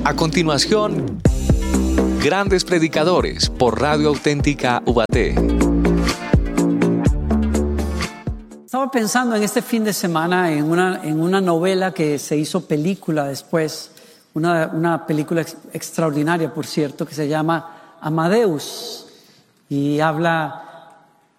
A continuación, Grandes Predicadores por Radio Auténtica Ubaté. Estaba pensando en este fin de semana en una novela que se hizo película después, una película extraordinaria, por cierto, que se llama Amadeus, y habla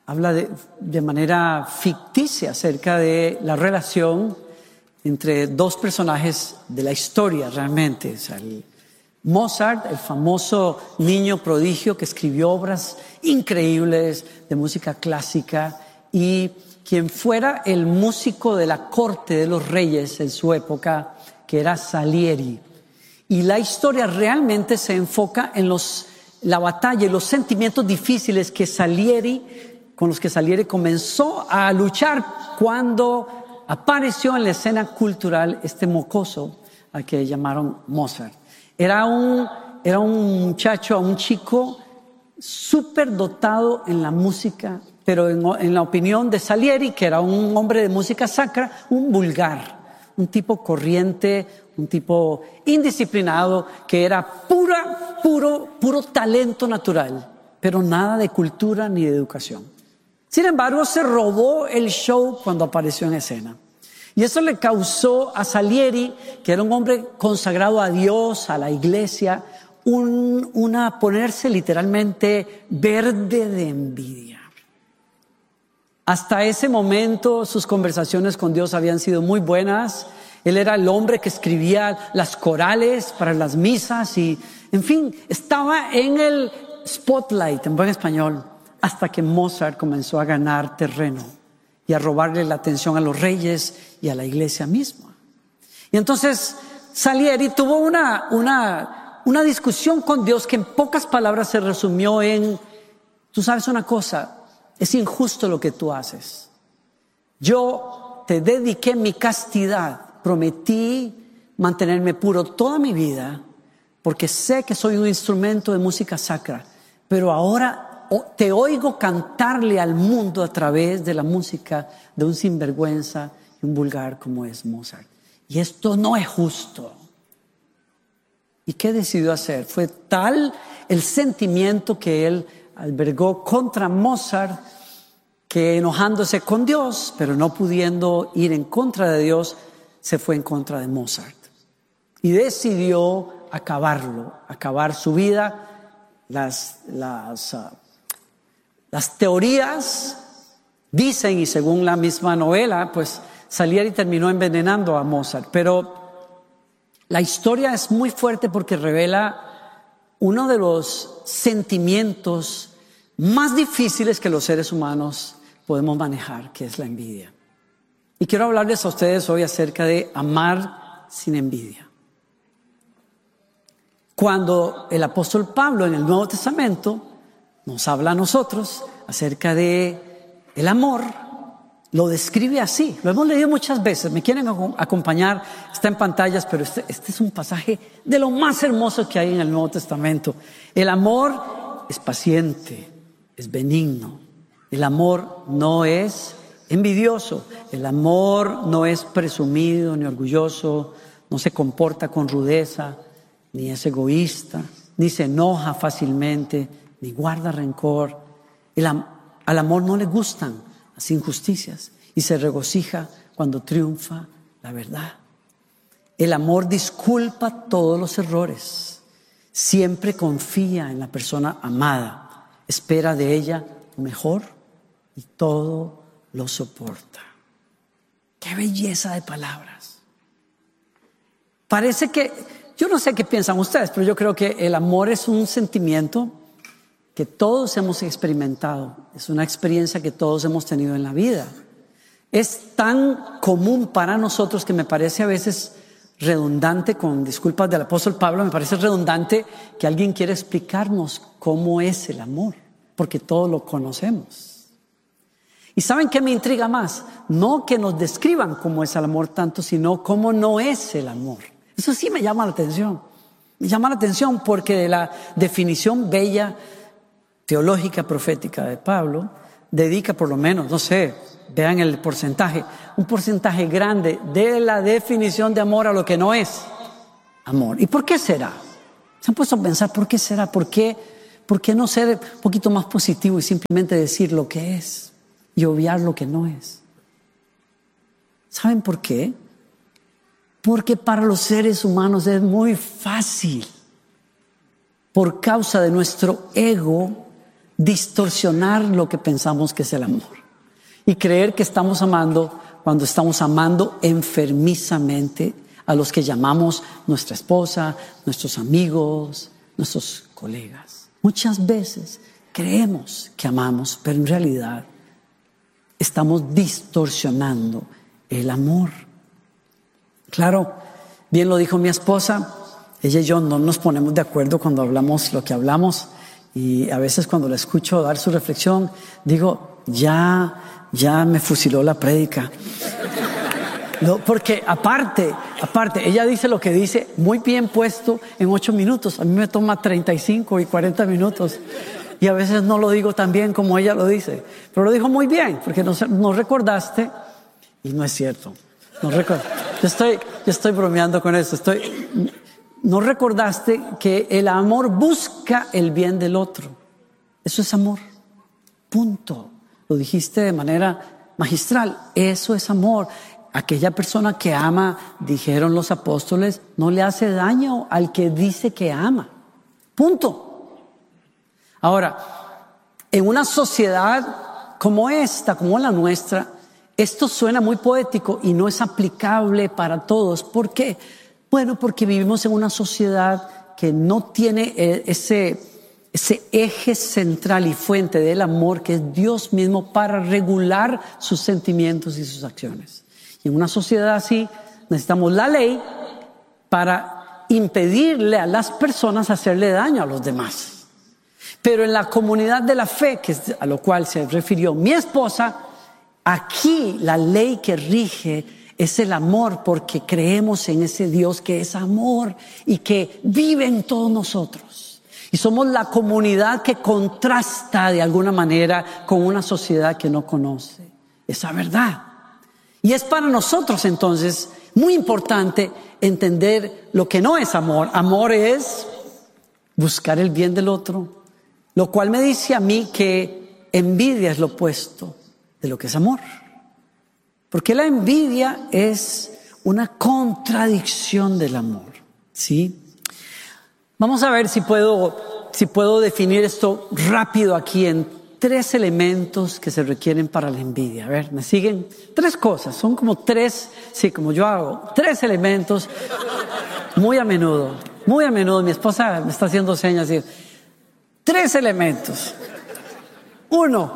de manera ficticia acerca de la relación entre dos personajes de la historia realmente. O sea, Mozart, el famoso niño prodigio que escribió obras increíbles de música clásica, y quien fuera el músico de la corte de los reyes en su época, que era Salieri. Y la historia realmente se enfoca en la batalla y los sentimientos difíciles con los que Salieri comenzó a luchar cuando apareció en la escena cultural este mocoso al que llamaron Mozart. Era un muchacho, un chico súper dotado en la música, pero en la opinión de Salieri, que era un hombre de música sacra, un vulgar, un tipo corriente, un tipo indisciplinado, que era puro talento natural, pero nada de cultura ni de educación. Sin embargo, se robó el show cuando apareció en escena. Y eso le causó a Salieri, que era un hombre consagrado a Dios, a la iglesia, ponerse literalmente verde de envidia. Hasta ese momento sus conversaciones con Dios habían sido muy buenas. Él era el hombre que escribía las corales para las misas y, en fin, estaba en el spotlight, en buen español, hasta que Mozart comenzó a ganar terreno y a robarle la atención a los reyes y a la iglesia misma. Y entonces Salieri tuvo una discusión con Dios que en pocas palabras se resumió en: tú sabes una cosa, es injusto lo que tú haces. Yo te dediqué mi castidad, prometí mantenerme puro toda mi vida, porque sé que soy un instrumento de música sacra, pero ahora te oigo cantarle al mundo a través de la música de un sinvergüenza y un vulgar como es Mozart. Y esto no es justo. ¿Y qué decidió hacer? Fue tal el sentimiento que él albergó contra Mozart, que enojándose con Dios, pero no pudiendo ir en contra de Dios, se fue en contra de Mozart. Y decidió acabar su vida. Las teorías dicen, y según la misma novela, pues Salieri terminó envenenando a Mozart. Pero la historia es muy fuerte porque revela uno de los sentimientos más difíciles que los seres humanos podemos manejar, que es la envidia. Y quiero hablarles a ustedes hoy acerca de amar sin envidia. Cuando el apóstol Pablo en el Nuevo Testamento nos habla a nosotros acerca de el amor, lo describe así. Lo hemos leído muchas veces. Me quieren acompañar, está en pantallas, pero este es un pasaje de lo más hermoso que hay en el Nuevo Testamento. El amor es paciente, es benigno. El amor no es envidioso. El amor no es presumido ni orgulloso, no se comporta con rudeza, ni es egoísta, ni se enoja fácilmente, ni guarda rencor. Al amor no le gustan las injusticias y se regocija cuando triunfa la verdad. El amor disculpa todos los errores, siempre confía en la persona amada, espera de ella lo mejor y todo lo soporta. ¡Qué belleza de palabras! Parece que, yo no sé qué piensan ustedes, pero yo creo que el amor es un sentimiento que todos hemos experimentado. Es una experiencia que todos hemos tenido en la vida. Es tan común para nosotros que me parece a veces redundante, con disculpas del apóstol Pablo, me parece redundante que alguien quiera explicarnos cómo es el amor, porque todos lo conocemos. ¿Y saben qué me intriga más? No que nos describan cómo es el amor tanto, sino cómo no es el amor. Eso sí me llama la atención. Me llama la atención porque de la definición bella, teológica, profética de Pablo, dedica por lo menos, no sé, vean el porcentaje, un porcentaje grande de la definición de amor a lo que no es. amor. ¿Y por qué será? ¿Se han puesto a pensar por qué será? ¿Por qué no ser un poquito más positivo y simplemente decir lo que es y obviar lo que no es? ¿Saben por qué? Porque para los seres humanos es muy fácil, por causa de nuestro ego, distorsionar lo que pensamos que es el amor y creer que estamos amando cuando estamos amando enfermizamente a los que llamamos nuestra esposa, nuestros amigos, nuestros colegas. Muchas veces creemos que amamos, pero en realidad estamos distorsionando el amor. Claro, bien lo dijo mi esposa, ella y yo no nos ponemos de acuerdo cuando hablamos lo que hablamos, y a veces cuando la escucho dar su reflexión, digo, ya me fusiló la prédica. No, porque aparte, ella dice lo que dice muy bien puesto en 8 minutos. A mí me toma 35 y 40 minutos. Y a veces no lo digo tan bien como ella lo dice. Pero lo dijo muy bien, porque no recordaste, y no es cierto. No recuerdo. Yo estoy bromeando con eso. No recordaste que el amor busca el bien del otro. Eso es amor. Punto. Lo dijiste de manera magistral. Eso es amor. Aquella persona que ama, dijeron los apóstoles, no le hace daño al que dice que ama. Punto. Ahora, en una sociedad como esta, como la nuestra, esto suena muy poético y no es aplicable para todos. ¿Por qué? Bueno, porque vivimos en una sociedad que no tiene ese eje central y fuente del amor que es Dios mismo para regular sus sentimientos y sus acciones. Y en una sociedad así necesitamos la ley para impedirle a las personas hacerle daño a los demás. Pero en la comunidad de la fe, que es a lo cual se refirió mi esposa, aquí la ley que rige es el amor, porque creemos en ese Dios que es amor y que vive en todos nosotros. Y somos la comunidad que contrasta de alguna manera con una sociedad que no conoce esa verdad. Y es para nosotros entonces muy importante entender lo que no es amor. Amor es buscar el bien del otro, lo cual me dice a mí que envidia es lo opuesto de lo que es amor. Porque la envidia es una contradicción del amor, ¿sí? Vamos a ver si puedo definir esto rápido aquí en 3 elementos que se requieren para la envidia. A ver, ¿me siguen? 3 cosas, son como 3, sí, como yo hago, 3 elementos muy a menudo, mi esposa me está haciendo señas así. 3 elementos. 1.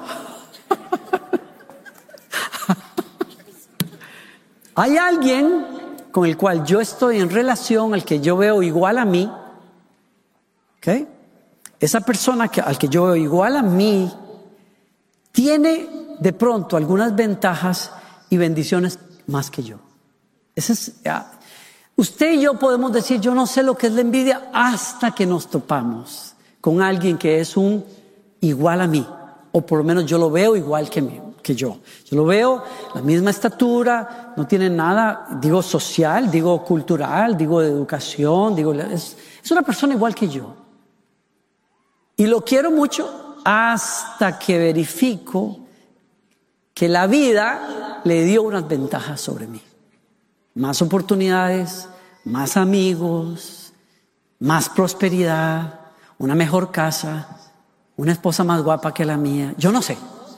Hay alguien con el cual yo estoy en relación, al que yo veo igual a mí, ¿ok? Esa persona al que yo veo igual a mí tiene de pronto algunas ventajas y bendiciones más que yo. Usted y yo podemos decir, yo no sé lo que es la envidia hasta que nos topamos con alguien que es un igual a mí, o por lo menos yo lo veo igual que yo. Yo lo veo, la misma estatura, no tiene nada, digo social, digo cultural, digo de educación, es una persona igual que yo. Y lo quiero mucho hasta que verifico que la vida le dio unas ventajas sobre mí. Más oportunidades, más amigos, más prosperidad, una mejor casa, una esposa más guapa que la mía. Yo no sé.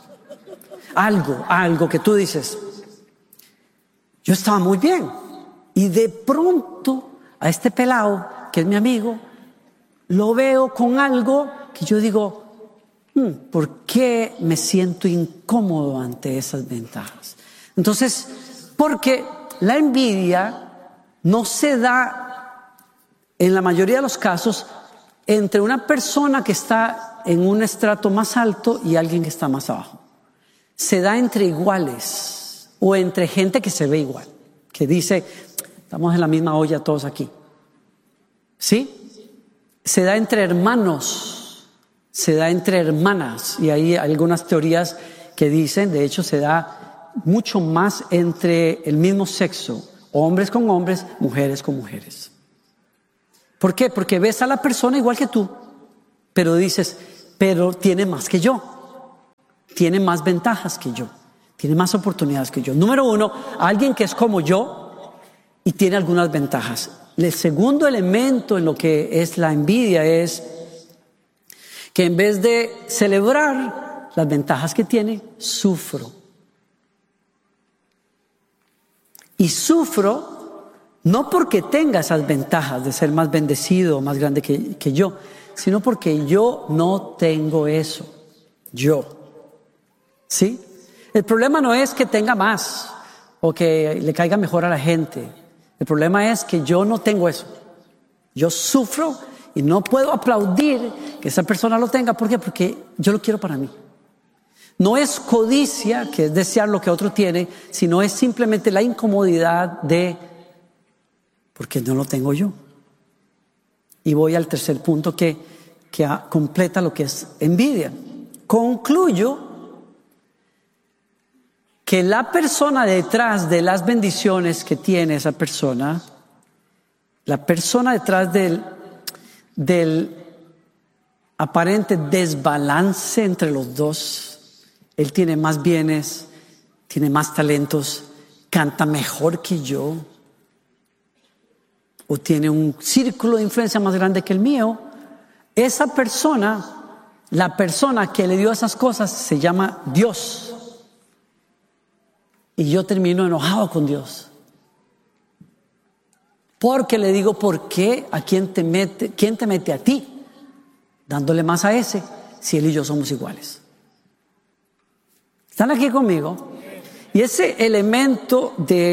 Algo que tú dices, yo estaba muy bien. Y de pronto a este pelado, que es mi amigo, lo veo con algo que yo digo, ¿por qué me siento incómodo ante esas ventajas? Entonces, porque la envidia no se da, en la mayoría de los casos, entre una persona que está en un estrato más alto y alguien que está más abajo. Se da entre iguales o entre gente que se ve igual, que dice, estamos en la misma olla todos aquí. ¿Sí? Se da entre hermanos, se da entre hermanas, y hay algunas teorías que dicen, de hecho se da mucho más entre el mismo sexo, hombres con hombres, mujeres con mujeres. ¿Por qué? Porque ves a la persona igual que tú, pero dices, pero tiene más que yo, tiene más ventajas que yo, tiene más oportunidades que yo. Número uno, alguien que es como yo y tiene algunas ventajas. El segundo elemento en lo que es la envidia es que en vez de celebrar las ventajas que tiene, sufro. Y sufro no porque tenga esas ventajas de ser más bendecido o más grande que yo, sino porque yo no tengo eso. Yo. ¿Sí? El problema no es que tenga más o que le caiga mejor a la gente. El problema es que yo no tengo eso. Yo sufro y no puedo aplaudir que esa persona lo tenga. ¿Por qué? Porque yo lo quiero para mí. No es codicia, que es desear lo que otro tiene, sino es simplemente la incomodidad de porque no lo tengo yo. Y voy al tercer punto que completa lo que es envidia. Concluyo que la persona detrás de las bendiciones que tiene esa persona, la persona detrás del aparente desbalance entre los dos, él tiene más bienes, tiene más talentos, canta mejor que yo, o tiene un círculo de influencia más grande que el mío, esa persona, la persona que le dio esas cosas se llama Dios. Y yo termino enojado con Dios. Porque le digo, ¿por qué? ¿A quién te mete a ti? Dándole más a ese, si él y yo somos iguales. ¿Están aquí conmigo? Y ese elemento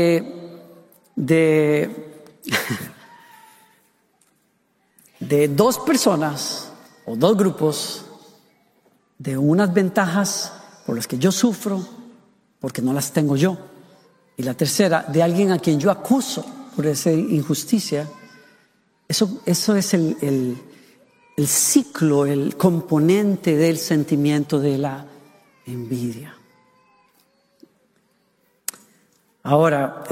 de dos personas o dos grupos, de unas ventajas por las que yo sufro porque no las tengo yo, y la tercera de alguien a quien yo acuso por esa injusticia, eso es el ciclo, el componente del sentimiento de la envidia. Ahora,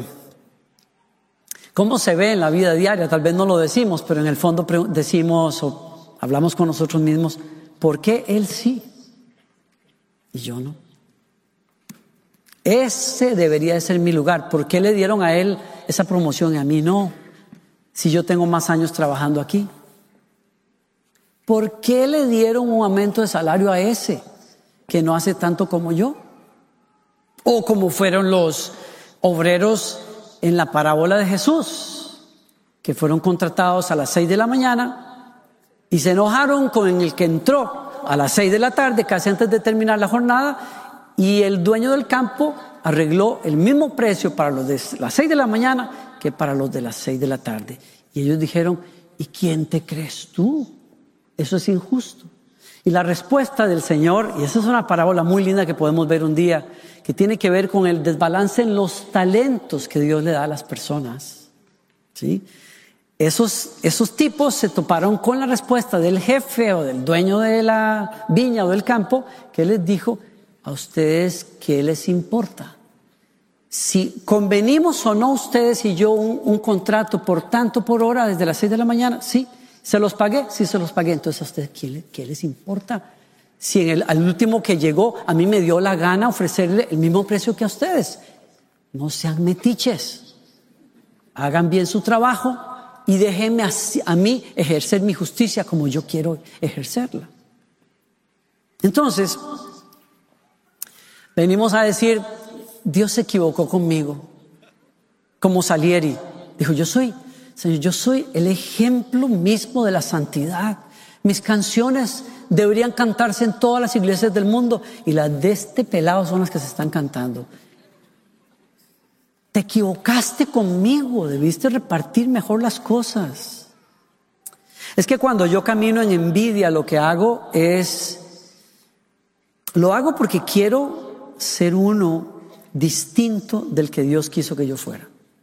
¿cómo se ve en la vida diaria? Tal vez no lo decimos, pero en el fondo decimos o hablamos con nosotros mismos, ¿por qué él sí y yo no? Ese debería de ser mi lugar. ¿Por qué le dieron a él esa promoción y a mí no? Si yo tengo más años trabajando aquí. ¿Por qué le dieron un aumento de salario a ese que no hace tanto como yo? O como fueron los obreros en la parábola de Jesús, que fueron contratados a las 6 de la mañana y se enojaron con el que entró a las 6 de la tarde, casi antes de terminar la jornada, y el dueño del campo arregló el mismo precio para los de las 6 de la mañana que para los de las 6 de la tarde. Y ellos dijeron, ¿y quién te crees tú? Eso es injusto. Y la respuesta del Señor, y esa es una parábola muy linda que podemos ver un día, que tiene que ver con el desbalance en los talentos que Dios le da a las personas. ¿Sí? Esos tipos se toparon con la respuesta del jefe o del dueño de la viña o del campo, que les dijo, ¿a ustedes qué les importa? Si convenimos o no ustedes y yo un contrato por tanto por hora desde las 6 de la mañana, sí. ¿Se los pagué? Sí, se los pagué. Entonces, ¿a ustedes qué les importa? Si al último que llegó, a mí me dio la gana ofrecerle el mismo precio que a ustedes. No sean metiches. Hagan bien su trabajo y déjenme a mí ejercer mi justicia como yo quiero ejercerla. Entonces, venimos a decir, Dios se equivocó conmigo. Como Salieri. Dijo, Señor, yo soy el ejemplo mismo de la santidad. Mis canciones deberían cantarse en todas las iglesias del mundo y las de este pelado son las que se están cantando. Te equivocaste conmigo, debiste repartir mejor las cosas. Es que cuando yo camino en envidia, lo que hago lo hago porque quiero ser uno distinto del que Dios quiso que yo fuera.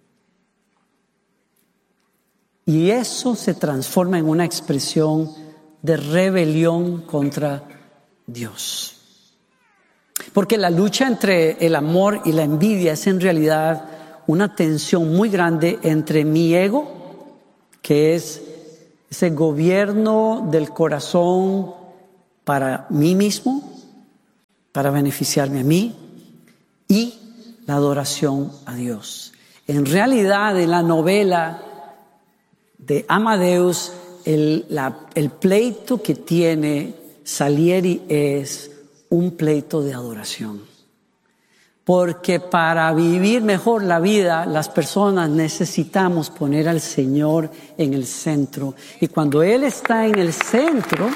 Y eso se transforma en una expresión de rebelión contra Dios. Porque la lucha entre el amor y la envidia es en realidad una tensión muy grande entre mi ego, que es ese gobierno del corazón para mí mismo, para beneficiarme a mí, y la adoración a Dios. En realidad, en la novela de Amadeus, el pleito que tiene Salieri es un pleito de adoración. Porque para vivir mejor la vida, las personas necesitamos poner al Señor en el centro. Y cuando Él está en el centro,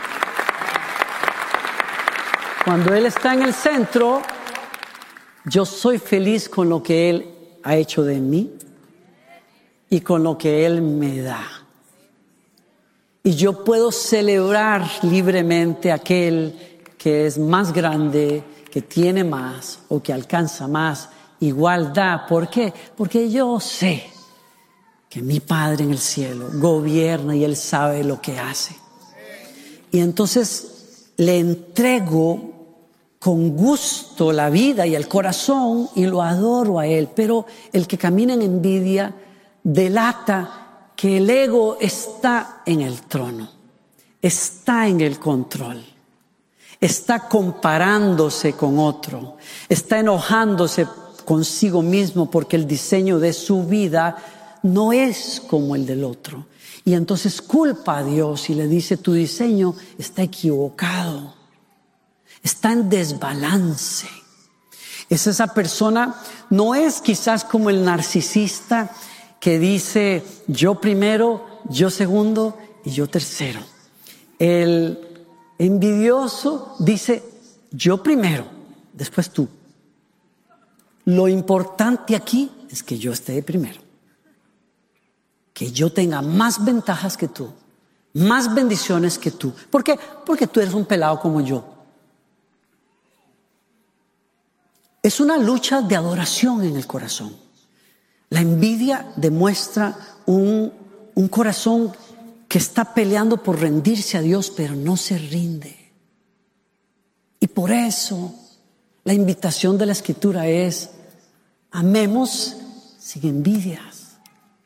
yo soy feliz con lo que Él ha hecho de mí y con lo que Él me da. Y yo puedo celebrar libremente aquel que es más grande, que tiene más o que alcanza más, igual da. ¿Por qué? Porque yo sé que mi Padre en el cielo gobierna y Él sabe lo que hace. Y entonces le entrego con gusto la vida y el corazón y lo adoro a Él. Pero el que camina en envidia delata que el ego está en el trono, está en el control, está comparándose con otro, está enojándose consigo mismo porque el diseño de su vida no es como el del otro. Y entonces culpa a Dios y le dice: tu diseño está equivocado, está en desbalance. Es esa persona, no es quizás como el narcisista que dice: yo primero, yo segundo y yo tercero. El envidioso dice: yo primero, después tú. Lo importante aquí es que yo esté primero, que yo tenga más ventajas que tú, más bendiciones que tú. ¿Por qué? Porque tú eres un pelado como yo. Es una lucha de adoración en el corazón. La envidia demuestra un corazón que está peleando por rendirse a Dios, pero no se rinde. Y por eso la invitación de la Escritura es: amemos sin envidias.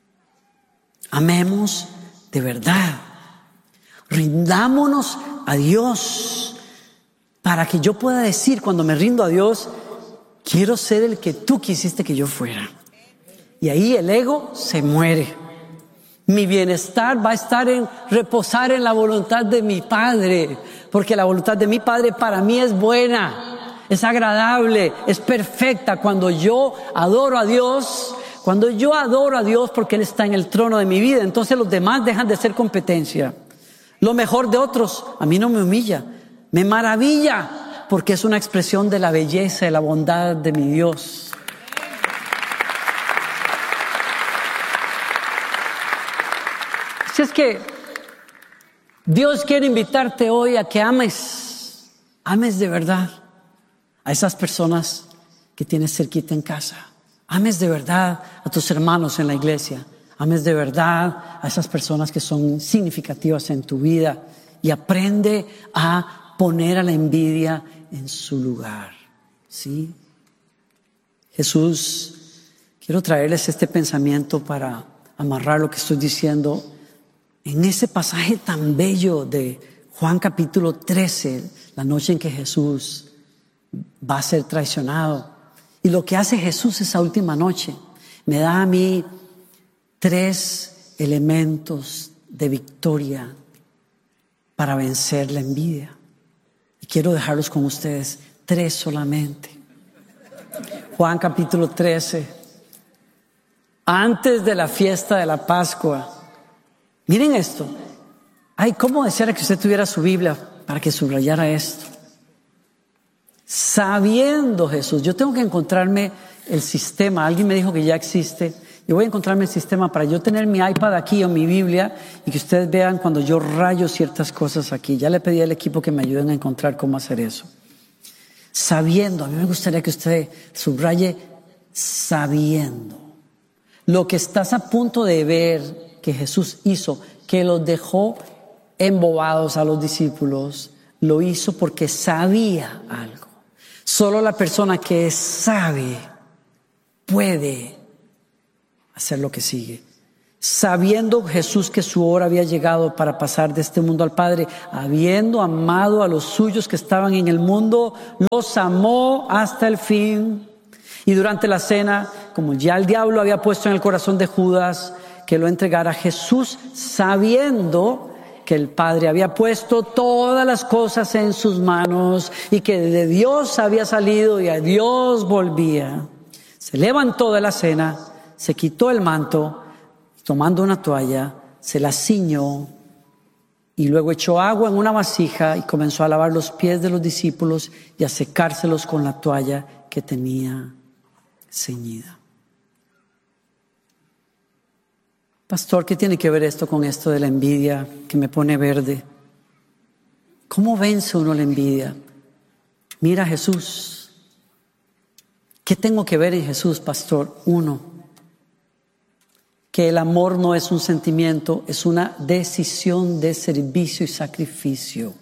Amemos de verdad. Rindámonos a Dios para que yo pueda decir, cuando me rindo a Dios: quiero ser el que tú quisiste que yo fuera. Y ahí el ego se muere. Mi bienestar va a estar en reposar en la voluntad de mi Padre, porque la voluntad de mi Padre para mí es buena, es agradable, es perfecta. Cuando yo adoro a Dios porque Él está en el trono de mi vida, entonces los demás dejan de ser competencia. Lo mejor de otros a mí no me humilla, me maravilla, porque es una expresión de la belleza y la bondad de mi Dios. Así es que Dios quiere invitarte hoy a que ames de verdad a esas personas que tienes cerquita en casa. Ames de verdad a tus hermanos en la iglesia. Ames de verdad a esas personas que son significativas en tu vida. Y aprende a poner a la envidia en su lugar. ¿Sí? Jesús, quiero traerles este pensamiento para amarrar lo que estoy diciendo en ese pasaje tan bello de Juan capítulo 13, la noche en que Jesús va a ser traicionado. Y lo que hace Jesús esa última noche me da a mí 3 elementos de victoria para vencer la envidia. Y quiero dejarlos con ustedes, 3 solamente. Juan capítulo 13, antes de la fiesta de la Pascua. Miren esto. Ay, ¿cómo deseara que usted tuviera su Biblia para que subrayara esto? Sabiendo Jesús, yo tengo que encontrarme el sistema. Alguien me dijo que ya existe. Yo voy a encontrarme el sistema para yo tener mi iPad aquí o mi Biblia y que ustedes vean cuando yo rayo ciertas cosas aquí. Ya le pedí al equipo que me ayuden a encontrar cómo hacer eso. Sabiendo, a mí me gustaría que usted subraye sabiendo. Lo que estás a punto de ver que Jesús hizo, que los dejó embobados a los discípulos, lo hizo porque sabía algo. Solo la persona que sabe puede hacer lo que sigue. sabiendo Jesús que su hora había llegado para pasar de este mundo al Padre, habiendo amado a los suyos que estaban en el mundo, los amó hasta el fin. Y durante la cena, como ya el diablo había puesto en el corazón de Judas que lo entregara, Jesús, sabiendo que el Padre había puesto todas las cosas en sus manos y que de Dios había salido y a Dios volvía, se levantó de la cena, se quitó el manto, tomando una toalla, se la ciñó y luego echó agua en una vasija y comenzó a lavar los pies de los discípulos y a secárselos con la toalla que tenía ceñida. Pastor, ¿qué tiene que ver esto con esto de la envidia que me pone verde? ¿Cómo vence uno la envidia? Mira a Jesús. ¿Qué tengo que ver en Jesús, pastor? Uno, que el amor no es un sentimiento, es una decisión de servicio y sacrificio.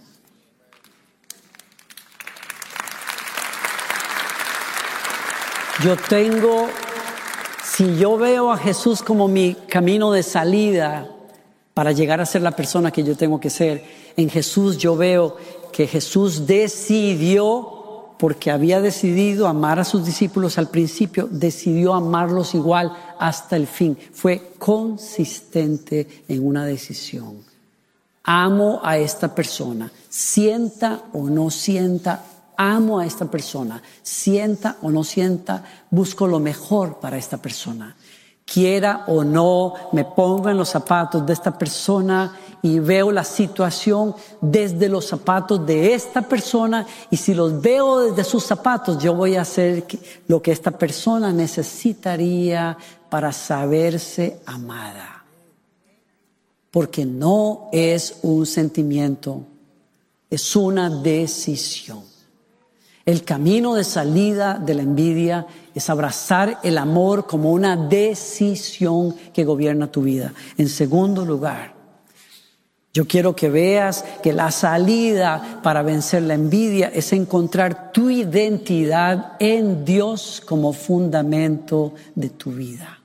Si yo veo a Jesús como mi camino de salida para llegar a ser la persona que yo tengo que ser, en Jesús yo veo que Jesús decidió, porque había decidido amar a sus discípulos al principio, decidió amarlos igual hasta el fin. Fue consistente en una decisión. Amo a esta persona, sienta o no sienta, amo a esta persona, sienta o no sienta, busco lo mejor para esta persona. Quiera o no, me pongo en los zapatos de esta persona y veo la situación desde los zapatos de esta persona, y si los veo desde sus zapatos, yo voy a hacer lo que esta persona necesitaría para saberse amada. Porque no es un sentimiento, es una decisión. El camino de salida de la envidia es abrazar el amor como una decisión que gobierna tu vida. En segundo lugar, yo quiero que veas que la salida para vencer la envidia es encontrar tu identidad en Dios como fundamento de tu vida.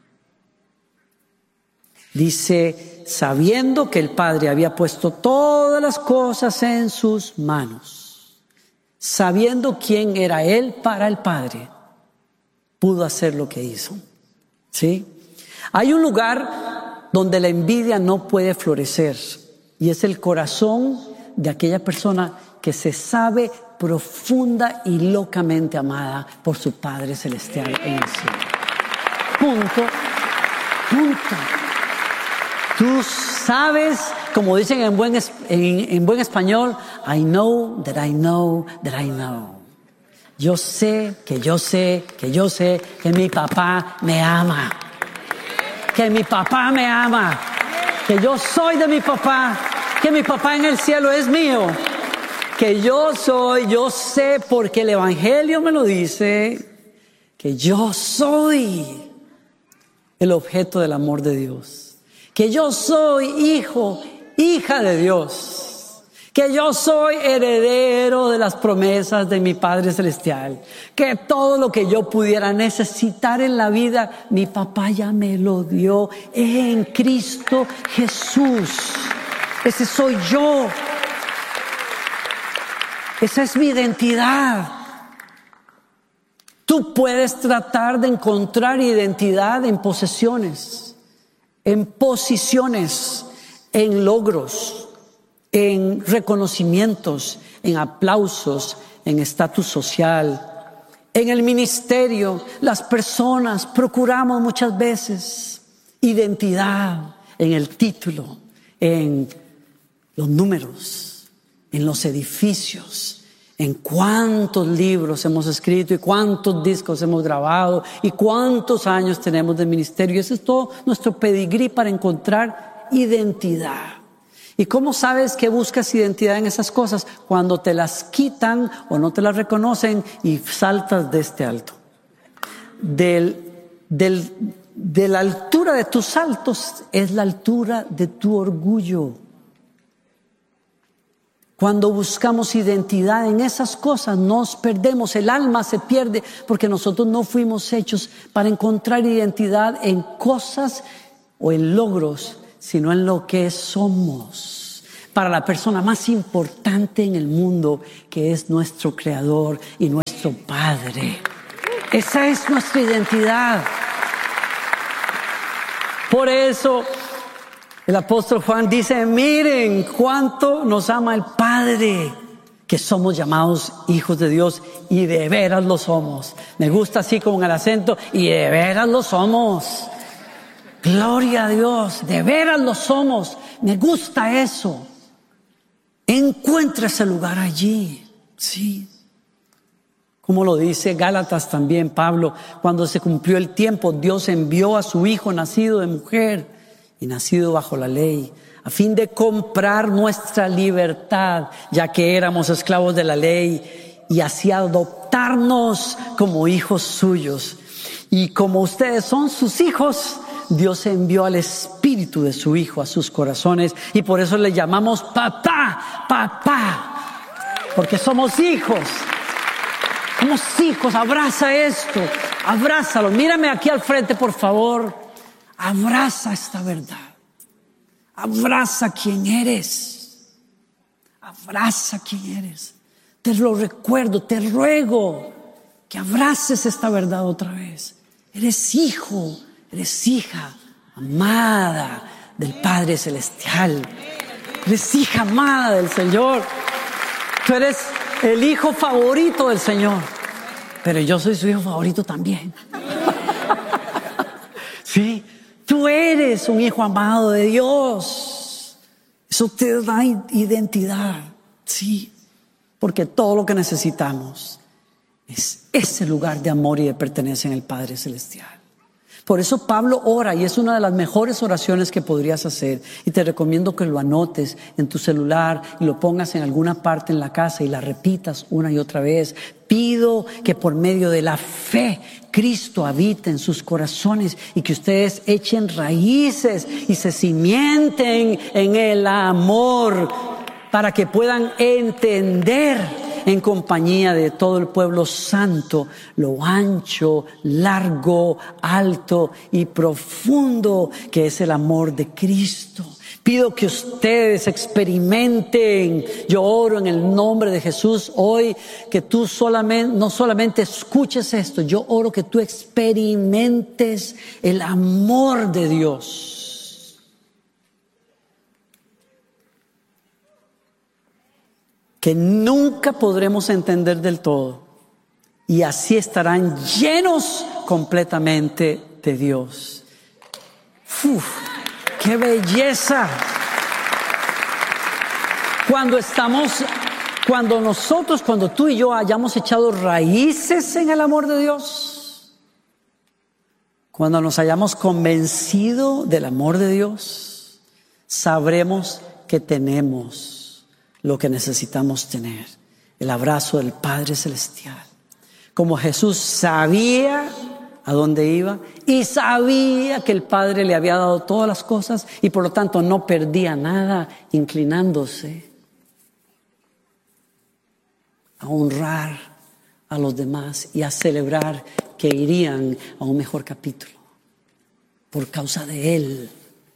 Dice, sabiendo que el Padre había puesto todas las cosas en sus manos. Sabiendo quién era Él para el Padre, pudo hacer lo que hizo. ¿Sí? Hay un lugar donde la envidia no puede florecer, y es el corazón de aquella persona que se sabe profunda y locamente amada por su Padre Celestial en el cielo. Punto. Tú sabes, como dicen en buen español, I know that I know that I know. Yo sé que mi papá me ama. Que mi papá me ama. Que yo soy de mi papá. Que mi papá en el cielo es mío. Que yo sé porque el Evangelio me lo dice, que yo soy el objeto del amor de Dios. Que yo soy hija de Dios, que yo soy heredero de las promesas de mi Padre Celestial, que todo lo que yo pudiera necesitar en la vida, mi papá ya me lo dio en Cristo Jesús. Ese soy yo. Esa es mi identidad. Tú puedes tratar de encontrar identidad en posesiones, en posiciones, en logros, en reconocimientos, en aplausos, en estatus social, en el ministerio. Las personas procuramos muchas veces identidad en el título, en los números, en los edificios, en cuántos libros hemos escrito y cuántos discos hemos grabado y cuántos años tenemos de ministerio. Ese es todo nuestro pedigrí para encontrar identidad. ¿Y cómo sabes que buscas identidad en esas cosas? Cuando te las quitan o no te las reconocen y saltas de este alto. De la altura de tus saltos es la altura de tu orgullo. Cuando buscamos identidad en esas cosas, nos perdemos, el alma se pierde, porque nosotros no fuimos hechos para encontrar identidad en cosas o en logros, sino en lo que somos. Para la persona más importante en el mundo, que es nuestro Creador y nuestro Padre. Esa es nuestra identidad. Por eso el apóstol Juan dice: miren cuánto nos ama el Padre, que somos llamados hijos de Dios, y de veras lo somos. Me gusta así con el acento, y de veras lo somos. Gloria a Dios, de veras lo somos. Me gusta eso. Encuentra ese lugar allí, sí. Como lo dice Gálatas también Pablo: cuando se cumplió el tiempo, Dios envió a su Hijo nacido de mujer y nacido bajo la ley, a fin de comprar nuestra libertad, ya que éramos esclavos de la ley, y así adoptarnos como hijos suyos. Y como ustedes son sus hijos, Dios envió al Espíritu de su Hijo a sus corazones, y por eso le llamamos papá, papá, porque somos hijos. Somos hijos. Abraza esto, abrázalo. Mírame aquí al frente, por favor. Abraza esta verdad. Abraza quién eres. Abraza quién eres. Te lo recuerdo, te ruego que abraces esta verdad otra vez. Eres hijo, eres hija amada del Padre Celestial. Eres hija amada del Señor. Tú eres el hijo favorito del Señor. Pero yo soy su hijo favorito también. Sí, tú eres un hijo amado de Dios. Eso te da identidad. Sí, porque todo lo que necesitamos es ese lugar de amor y de pertenencia en el Padre Celestial. Por eso Pablo ora, y es una de las mejores oraciones que podrías hacer, y te recomiendo que lo anotes en tu celular y lo pongas en alguna parte en la casa y la repitas una y otra vez. Pido que por medio de la fe Cristo habite en sus corazones, y que ustedes echen raíces y se cimienten en el amor, para que puedan entender en compañía de todo el pueblo santo lo ancho, largo, alto y profundo que es el amor de Cristo. Pido que ustedes experimenten. Yo oro en el nombre de Jesús hoy, que tú no solamente escuches esto, yo oro que tú experimentes el amor de Dios. Que nunca podremos entender del todo, y así estarán llenos completamente de Dios. ¡Uf! ¡Qué belleza! Cuando tú y yo hayamos echado raíces en el amor de Dios, cuando nos hayamos convencido del amor de Dios, sabremos que tenemos lo que necesitamos tener: el abrazo del Padre Celestial. Como Jesús sabía a dónde iba y sabía que el Padre le había dado todas las cosas, y por lo tanto no perdía nada inclinándose a honrar a los demás y a celebrar que irían a un mejor capítulo por causa de Él.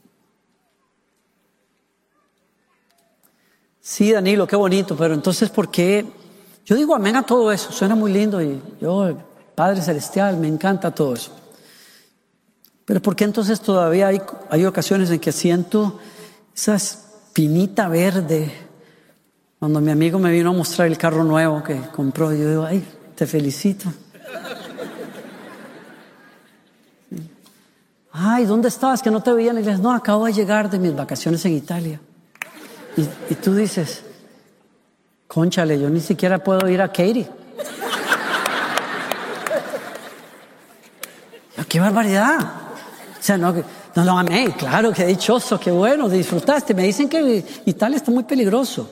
Sí, Danilo, qué bonito, pero entonces, ¿por qué? Yo digo amén a todo eso, suena muy lindo, y yo, Padre Celestial, me encanta todo eso. Pero ¿por qué entonces todavía hay ocasiones en que siento esa espinita verde? Cuando mi amigo me vino a mostrar el carro nuevo que compró, yo digo: ay, te felicito. Ay, ¿dónde estabas que no te veían? Y le dices: no, acabo de llegar de mis vacaciones en Italia. Y tú dices: cónchale, yo ni siquiera puedo ir a Katy. ¡Qué barbaridad! O sea, no lo amé, claro, qué dichoso, qué bueno, disfrutaste. Me dicen que Italia está muy peligroso.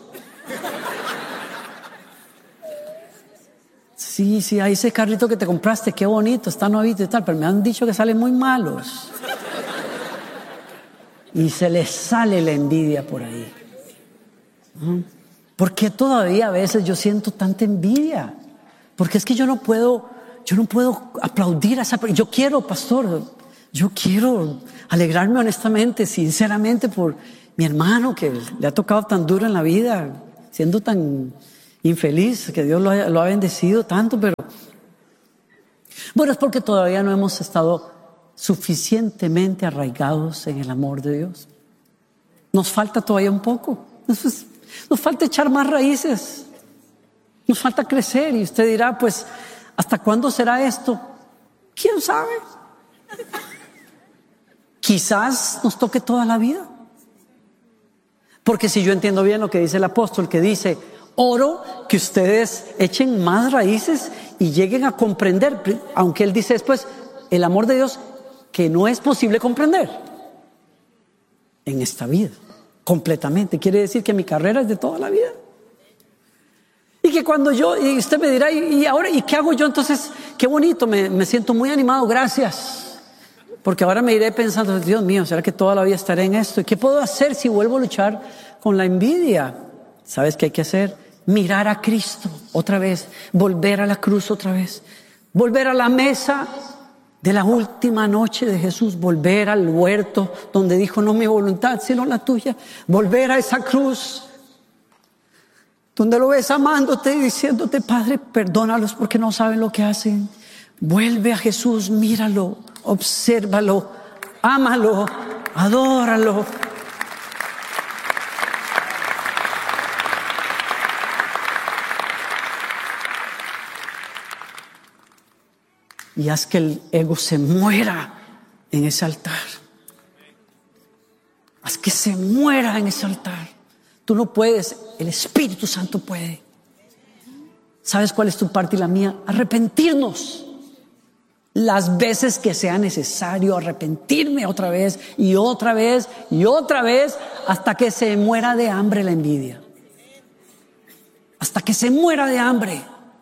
Sí, ahí ese carrito que te compraste, qué bonito, está nuevito y tal, pero me han dicho que salen muy malos. Y se les sale la envidia por ahí. ¿Por qué todavía a veces yo siento tanta envidia? Porque es que yo no puedo aplaudir a esa persona. Yo quiero, pastor, Yo quiero alegrarme honestamente, sinceramente, por mi hermano que le ha tocado tan duro en la vida, siendo tan infeliz, que Dios lo ha bendecido tanto, pero bueno, es porque todavía no hemos estado suficientemente arraigados en el amor de Dios. Nos falta todavía un poco. Nos falta echar más raíces. Nos falta crecer. Y usted dirá, pues, ¿hasta cuándo será esto? ¿Quién sabe? Quizás nos toque toda la vida. Porque si yo entiendo bien lo que dice el apóstol, que dice, oro que ustedes echen más raíces y lleguen a comprender, aunque él dice después, el amor de Dios que no es posible comprender en esta vida, completamente. Quiere decir que mi carrera es de toda la vida. Y que cuando y usted me dirá, ¿y ahora? ¿Y qué hago yo? Entonces, qué bonito, me siento muy animado, gracias. Porque ahora me iré pensando, Dios mío, ¿será que toda la vida estaré en esto? ¿Y qué puedo hacer si vuelvo a luchar con la envidia? ¿Sabes qué hay que hacer? Mirar a Cristo otra vez, volver a la cruz otra vez, volver a la mesa de la última noche de Jesús, volver al huerto donde dijo, no mi voluntad sino la tuya, volver a esa cruz donde lo ves amándote y diciéndote, Padre, perdónalos porque no saben lo que hacen. Vuelve a Jesús, míralo, obsérvalo, ámalo, adóralo. Y haz que el ego se muera en ese altar. Haz que se muera en ese altar. Tú no puedes, el Espíritu Santo puede. ¿Sabes cuál es tu parte y la mía? Arrepentirnos. Las veces que sea necesario, arrepentirme otra vez y otra vez y otra vez, hasta que se muera de hambre la envidia. Hasta que se muera de hambre.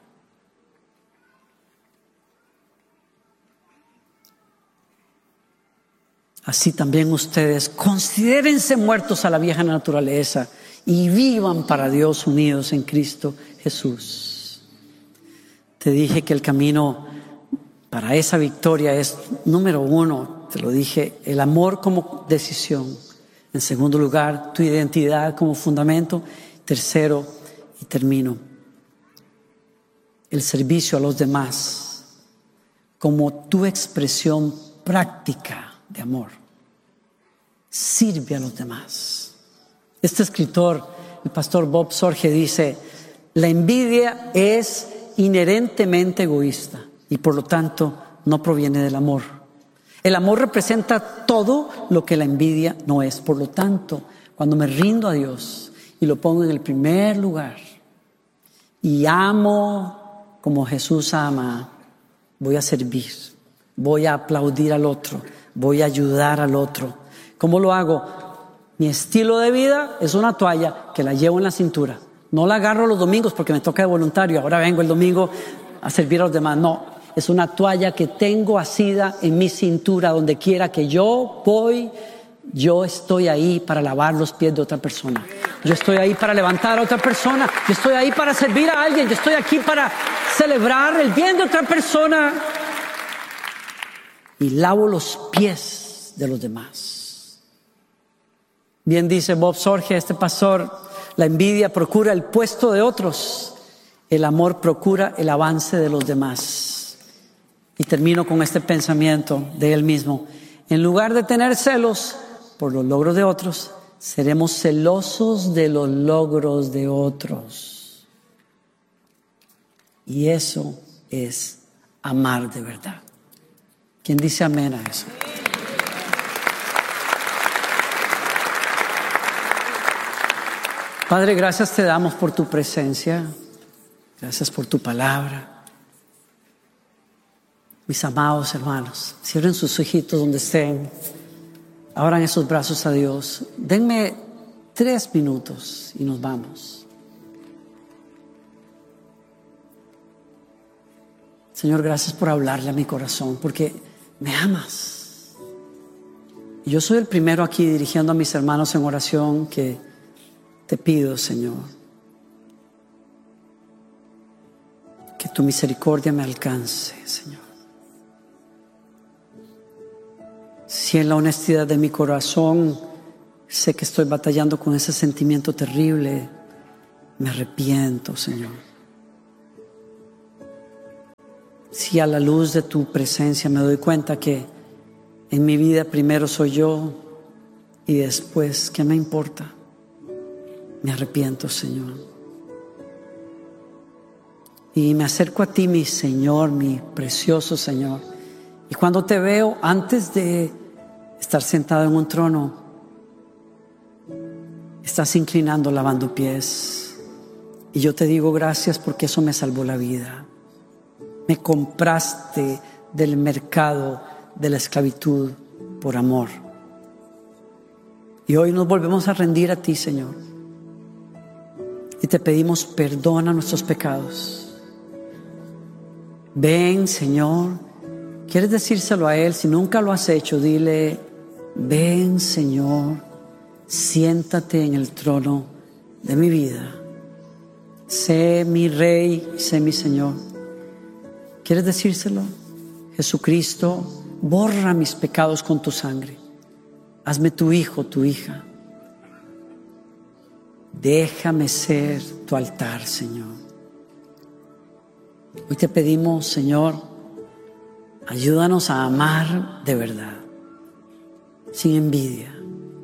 Así también ustedes considérense muertos a la vieja naturaleza y vivan para Dios unidos en Cristo Jesús. Te dije que el camino para esa victoria es, número uno, te lo dije, el amor como decisión. En segundo lugar, tu identidad como fundamento. Tercero, y termino, el servicio a los demás como tu expresión práctica de amor. Sirve a los demás. Este escritor, el pastor Bob Sorge, dice, la envidia es inherentemente egoísta y por lo tanto no proviene del amor. El amor representa todo lo que la envidia no es. Por lo tanto, cuando me rindo a Dios y lo pongo en el primer lugar y amo como Jesús ama, voy a servir, voy a aplaudir al otro, voy a ayudar al otro. ¿Cómo lo hago? Mi estilo de vida es una toalla que la llevo en la cintura. No la agarro los domingos porque me toca de voluntario. Ahora vengo el domingo a servir a los demás. No, es una toalla que tengo asida en mi cintura. Donde quiera que yo voy, yo estoy ahí para lavar los pies de otra persona. Yo estoy ahí para levantar a otra persona. Yo estoy ahí para servir a alguien. Yo estoy aquí para celebrar el bien de otra persona. Y lavo los pies de los demás. Bien dice Bob Sorge, este pastor, la envidia procura el puesto de otros, el amor procura el avance de los demás. Y termino con este pensamiento de él mismo. En lugar de tener celos por los logros de otros, seremos celosos de los logros de otros. Y eso es amar de verdad. ¿Quién dice amén a eso? Padre, gracias te damos por tu presencia. Gracias por tu palabra. Mis amados hermanos, cierren sus ojitos donde estén. Abran esos brazos a Dios. Denme 3 minutos y nos vamos. Señor, gracias por hablarle a mi corazón, porque me amas. Y yo soy el primero aquí dirigiendo a mis hermanos en oración que te pido, Señor, que tu misericordia me alcance, Señor. Si en la honestidad de mi corazón sé que estoy batallando con ese sentimiento terrible, me arrepiento, Señor. Si a la luz de tu presencia me doy cuenta que en mi vida primero soy yo y después, ¿qué me importa? Me arrepiento, Señor. Y me acerco a ti, mi Señor, mi precioso Señor. Y cuando te veo, antes de estar sentado en un trono, estás inclinando, lavando pies. Y yo te digo gracias porque eso me salvó la vida. Me compraste del mercado de la esclavitud por amor. Y hoy nos volvemos a rendir a ti, Señor. Y te pedimos perdona nuestros pecados. Ven, Señor. ¿Quieres decírselo a Él? Si nunca lo has hecho, dile: ven, Señor, siéntate en el trono de mi vida. Sé mi Rey, sé mi Señor. ¿Quieres decírselo? Jesucristo, borra mis pecados con tu sangre. Hazme tu hijo, tu hija. Déjame ser tu altar, Señor. Hoy te pedimos, Señor, ayúdanos a amar de verdad, sin envidia.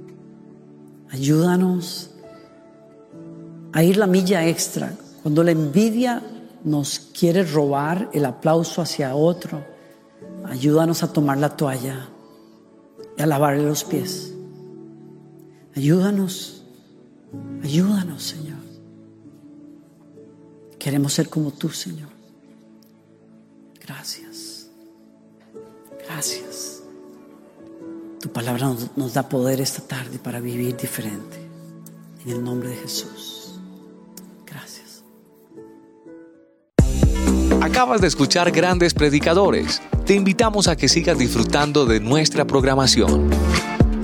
Ayúdanos a ir la milla extra. Cuando la envidia nos quiere robar el aplauso hacia otro, ayúdanos a tomar la toalla y a lavarle los pies. Ayúdanos, Señor. Queremos ser como tú, Señor. Gracias. Tu palabra nos da poder esta tarde para vivir diferente. En el nombre de Jesús. Gracias. Acabas de escuchar Grandes Predicadores. Te invitamos a que sigas disfrutando de nuestra programación.